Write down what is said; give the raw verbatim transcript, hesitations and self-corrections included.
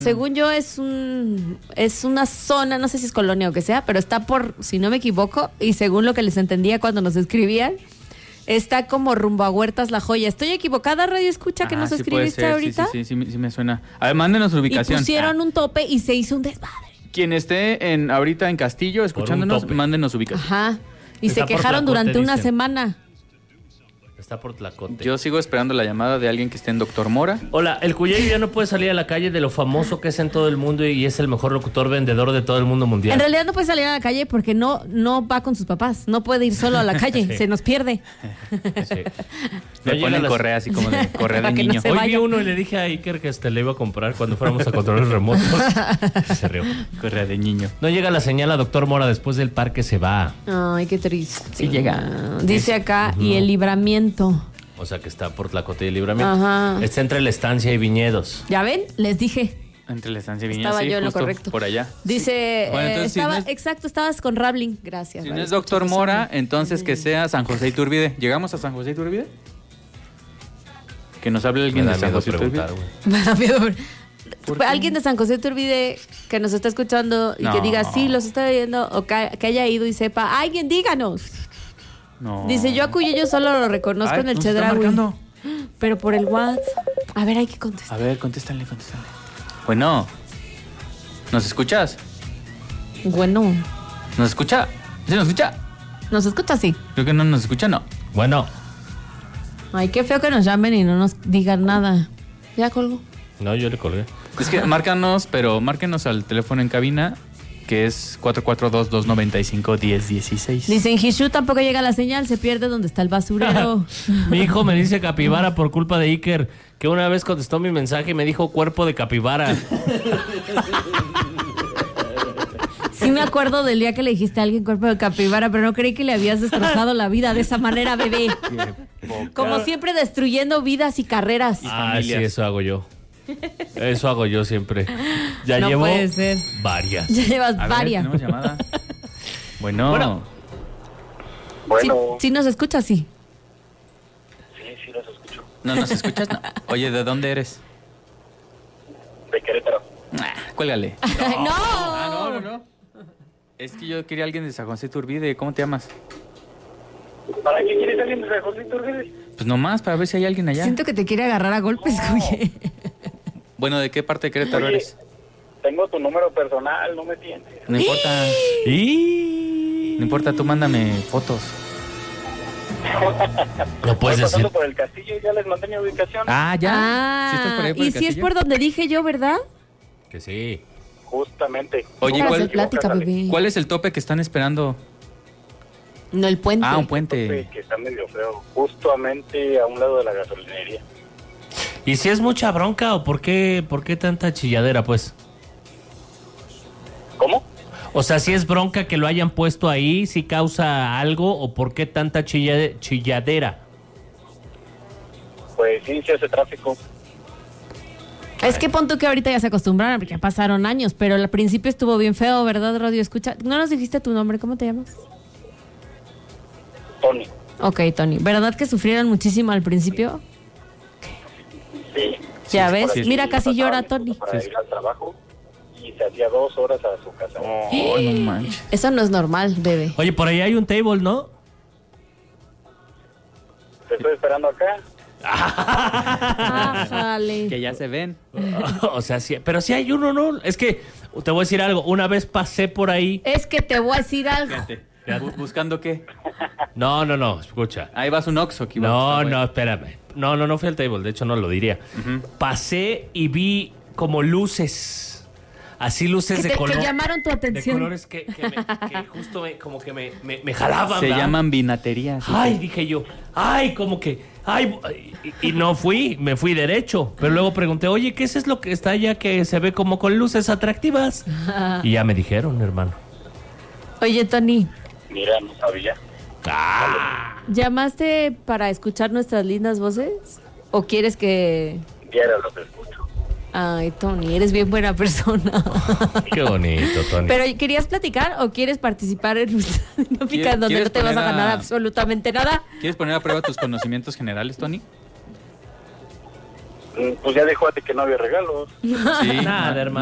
Según yo es un es una zona, no sé si es colonia o que sea, pero está por, si no me equivoco, y según lo que les entendía cuando nos escribían, está como rumbo a Huertas La Joya. ¿Estoy equivocada, Radio Escucha, que Ah, nos sí escribiste puede ser. ahorita? Sí, sí, sí, sí, sí me suena. A ver, mándenos su ubicación. Y pusieron Ah. un tope y se hizo un desmadre. Quien esté en ahorita en Castillo escuchándonos, mándenos su ubicación. Ajá. Y Está se por quejaron Tlacote, durante una dicen. semana. Está por Tlacote. Yo sigo esperando la llamada de alguien que esté en Doctor Mora. Hola, el Cuyello ya no puede salir a la calle de lo famoso que es en todo el mundo y es el mejor locutor vendedor de todo el mundo mundial. En realidad no puede salir a la calle porque no, no va con sus papás. No puede ir solo a la calle. Sí. Se nos pierde. Sí. Me No llega ponen las- correa así como de correa de Para que no niño. se Hoy vaya. vi uno y le dije a Iker que este le iba a comprar cuando fuéramos a controles remotos. Y se rió. Correa de niño. No llega la señal a Doctor Mora, después del parque se va. Ay, qué triste. Sí llega. Dice acá, y el libramiento. O sea que está por Tlacote y el Libramiento. Ajá. Está entre la estancia y Viñedos. ¿Ya ven? Les dije. Entre la estancia y Viña, Estaba sí, yo en lo justo correcto. por allá. Dice, Bueno, eh, entonces, si estaba, no es- exacto, estabas con Rabling. Gracias. Si no Radio es Doctor Escucha, Mora, Rabling. entonces que sea San José Iturbide. ¿Llegamos a San José Iturbide? Que nos hable Me alguien da de San miedo José Iturbide. preguntar, güey. Me da miedo. ¿Por qué? Alguien de San José Iturbide que nos está escuchando y No. que diga, sí, los está viendo, o que, que haya ido y sepa, alguien díganos. No. Dice, yo a Cuyello solo lo reconozco Ay, en el nos está Chedraui. marcando. Pero por el WhatsApp. A ver, hay que contestar. A ver, contéstale, contéstale. Bueno, ¿nos escuchas? Bueno, ¿Nos escucha? ¿Sí nos escucha? ¿nos escucha? Sí. Creo que no nos escucha, no. Bueno, Ay, qué feo que nos llamen y no nos digan nada. Ya colgo. no, yo le colgué. Es que márcanos, pero márquenos al teléfono en cabina, que es cuatro cuatro dos, dos nueve cinco, uno cero uno seis. Dicen, Hishu tampoco llega la señal, se pierde donde está el basurero. Mi hijo me dice capibara por culpa de Iker, que una vez contestó mi mensaje y me dijo cuerpo de capibara. Sí me acuerdo del día que le dijiste a alguien cuerpo de capibara, pero no creí que le habías destrozado la vida de esa manera, bebé. Como siempre destruyendo vidas y carreras. Ah, sí, familias. eso hago yo. Eso hago yo siempre. Ya No llevo puede ser. varias. Ya llevas A ver, varias. tenemos llamada. Bueno, Bueno. Sí, Bueno, sí nos escucha, sí. sí, sí los escucho. ¿no nos escuchas? No. Oye, ¿de dónde eres? De Querétaro. Ah, cuélgale. No. Ah, no, no, no. Es que yo quería alguien de San José Iturbide. ¿Cómo te llamas? ¿Para qué quieres alguien de San José Iturbide? Pues nomás, para ver si hay alguien allá. Siento que te quiere agarrar a golpes, güey. Bueno, ¿de qué parte de Querétaro Oye, eres? tengo tu número personal, no me tientes. No importa. Y... No importa, tú mándame fotos. No puedes Voy pasando decir. por el castillo y ya les mandé mi ubicación. Ah, ya. Ah, ¿Sí estás por ahí por y el si es castillo? por donde dije yo, ¿verdad? Que sí. Justamente. Oye, Para ¿cuál- hacer plática, bebé. ¿Cuál es el tope que están esperando? No, el puente. Ah, un Sí, puente. que está medio feo. Justamente a un lado de la gasolinería. ¿Y si es mucha bronca o por qué, por qué tanta chilladera, pues? ¿Cómo? O sea, si es bronca que lo hayan puesto ahí, si causa algo o por qué tanta chilla- chilladera. Pues sí, se hace tráfico. Es que pon tú que ahorita ya se acostumbraron porque ya pasaron años, pero al principio estuvo bien feo, ¿verdad, Radio Escucha? ¿No nos dijiste tu nombre? ¿Cómo te llamas? Tony. Ok, Tony. ¿Verdad que sufrieron muchísimo al principio? Sí. Ya Sí, ves, por aquí mira, casi pasaba llora mi esposa Tony. Para ir al trabajo y se hacía dos horas a su casa. Oh, no manches. Eso no es normal, bebé. Oye, por ahí hay un table, ¿no? Te estoy esperando acá. Ájale. Que ya se ven. O sea, sí, pero sí hay uno, ¿no? Es que te voy a decir algo. Una vez pasé por ahí. Es que te voy a decir algo. Fíjate. Bu- ¿Buscando qué? No, no, no, escucha. Ahí vas un Oxxo. que iba a No, buscar, güey. no, espérame. No, no, no fui al table, de hecho no lo diría. Pasé y vi como luces. Así luces Que, de te- color. que llamaron tu de atención. colores que, que me- que justo me- como que me, me, me jalaban. Se ¿verdad? llaman vinaterías. ¿sí? Ay, dije yo, ay, como que, ay, y, y no fui, me fui derecho. Pero luego pregunté, oye, ¿qué es eso lo que está allá que se ve como con luces atractivas? Y ya me dijeron, hermano. Oye, Tony, Mira, no sabía. Ah, ¿llamaste para escuchar nuestras lindas voces? ¿O quieres que...? Diario los escucho. Ay, Tony, eres bien buena persona. qué bonito, Tony. Pero, ¿querías platicar o quieres participar en nuestra dinámica ¿Quieres- donde quieres no te vas a poner a- ganar absolutamente nada? ¿Quieres poner a prueba tus conocimientos generales, Tony? pues ya dejó de que no había regalos. Sí, Nada, hermano.